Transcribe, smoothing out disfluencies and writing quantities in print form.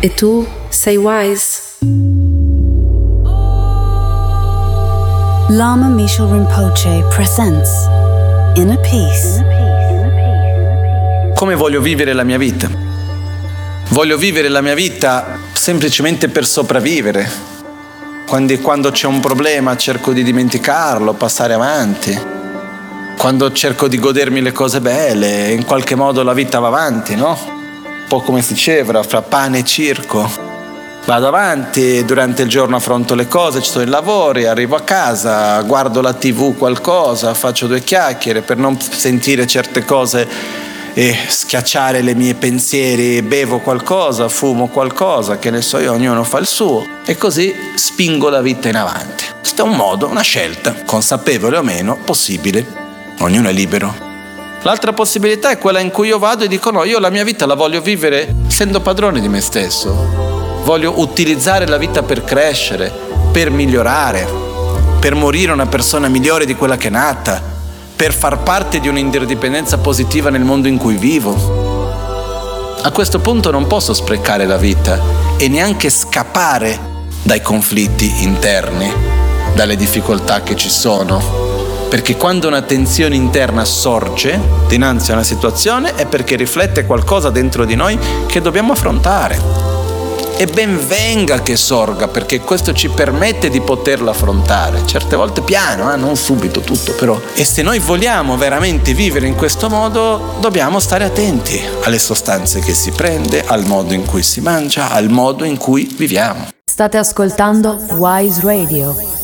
E tu sei wise. Lama Mishal Rinpoche presents Inner Peace. Come voglio vivere la mia vita? Voglio vivere la mia vita semplicemente per sopravvivere. Quando c'è un problema cerco di dimenticarlo, passare avanti. Quando cerco di godermi le cose belle, in qualche modo la vita va avanti, no? Un po' come si diceva, fra pane e circo. Vado avanti, durante il giorno affronto le cose, ci sono i lavori, arrivo a casa, guardo la TV qualcosa, faccio due chiacchiere per non sentire certe cose e schiacciare le mie pensieri, bevo qualcosa, fumo qualcosa, che ne so io, ognuno fa il suo e così spingo la vita in avanti. Questo è un modo, una scelta, consapevole o meno, possibile, ognuno è libero. L'altra possibilità è quella in cui io vado e dico no, io la mia vita la voglio vivere essendo padrone di me stesso. Voglio utilizzare la vita per crescere, per migliorare, per morire una persona migliore di quella che è nata, per far parte di un'interdipendenza positiva nel mondo in cui vivo. A questo punto non posso sprecare la vita e neanche scappare dai conflitti interni, dalle difficoltà che ci sono, perché quando una tensione interna sorge dinanzi a una situazione è perché riflette qualcosa dentro di noi che dobbiamo affrontare. E ben venga che sorga, perché questo ci permette di poterlo affrontare, certe volte piano, non subito tutto però. E se noi vogliamo veramente vivere in questo modo, dobbiamo stare attenti alle sostanze che si prende, al modo in cui si mangia, al modo in cui viviamo. State ascoltando Wise Radio.